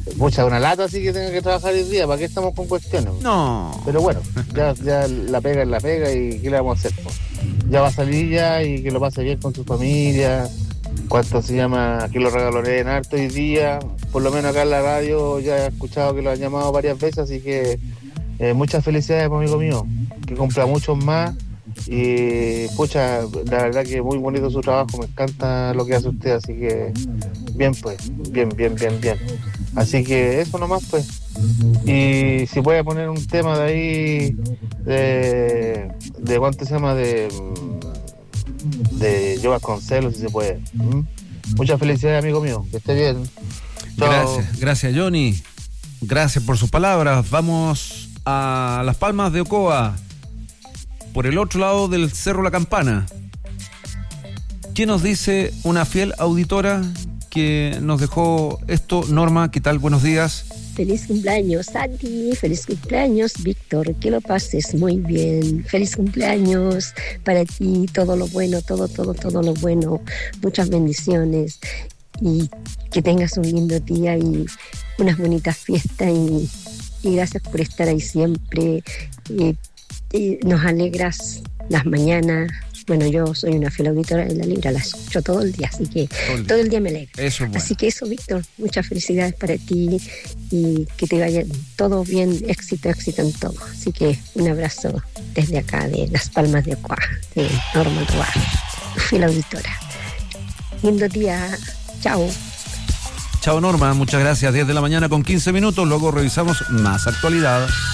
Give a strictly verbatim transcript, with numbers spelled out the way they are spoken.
Mucha una lata así que tenga que trabajar el día. ¿Para qué estamos con cuestiones? No. Pero bueno, ya, ya la pega es la pega y ¿qué le vamos a hacer? Pues? Ya va a salir ya y que lo pase bien con su familia. ¿Cuánto se llama? Que lo regaloreen harto hoy día. Por lo menos acá en la radio ya he escuchado que lo han llamado varias veces, así que eh, muchas felicidades, amigo mío. Que cumpla muchos más. Y pucha, la verdad que muy bonito su trabajo, me encanta lo que hace usted, así que bien pues, bien, bien, bien, bien. Así que eso nomás pues. Y si puede poner un tema de ahí, de, de ¿cuánto se llama? De, de Yo Vasconcelos, si se puede. ¿Mm? Muchas felicidades, amigo mío, que esté bien. Chao. Gracias, gracias Johnny. Gracias por sus palabras. Vamos a Las Palmas de Ocoa, por el otro lado del Cerro La Campana. ¿Qué nos dice una fiel auditora que nos dejó esto? Norma, ¿qué tal? Buenos días. Feliz cumpleaños, Santi. Feliz cumpleaños, Víctor. Que lo pases muy bien. Feliz cumpleaños para ti. Todo lo bueno, todo, todo, todo lo bueno. Muchas bendiciones. Y que tengas un lindo día y unas bonitas fiestas. Y, y gracias por estar ahí siempre. Y, y nos alegras las mañanas. Bueno, yo soy una fiel auditora de la Libra, la escucho todo el día, así que todo el día, todo el día me alegra. Eso es bueno. Así que eso, Víctor, muchas felicidades para ti y que te vaya todo bien, éxito, éxito en todo. Así que un abrazo desde acá, de Las Palmas de Ocoa, de Norma Tobar, fiel auditora. Lindo día, chao. Chao Norma, muchas gracias. diez de la mañana con quince minutos, luego revisamos más actualidad.